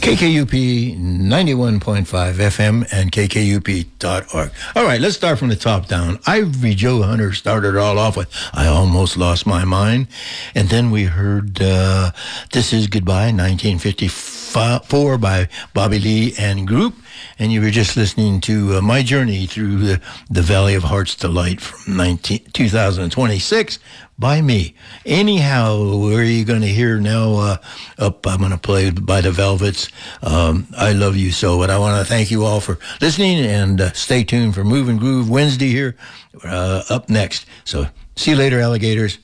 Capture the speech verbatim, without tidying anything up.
K K U P ninety-one point five F M and K K U P dot org. All right, let's start from the top down. Ivory Joe Hunter started it all off with I Almost Lost My Mind. And then we heard uh, This Is Goodbye, nineteen fifty-four by Bobby Lee and Group. And you were just listening to uh, My Journey Through the, the Valley of Heart's Delight from nineteen, two thousand twenty-six by me. Anyhow, where are you going to hear now? Uh, up, I'm going to play by the Velvets. Um, I Love You So. But I want to thank you all for listening, and uh, stay tuned for Move and Groove Wednesday here uh, up next. So see you later, alligators.